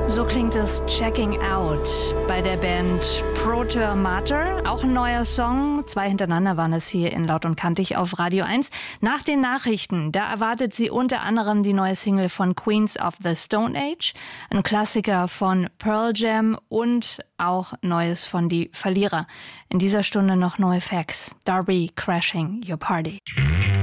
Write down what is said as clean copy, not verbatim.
So klingt es Checking Out bei der Band Proto Mater. Auch ein neuer Song. 2 hintereinander waren es hier in Laut und Kantig auf Radio 1. Nach den Nachrichten, da erwartet sie unter anderem die neue Single von Queens of the Stone Age, ein Klassiker von Pearl Jam und auch Neues von Die Verlierer. In dieser Stunde noch neue Facts. Darby Crashing Your Party.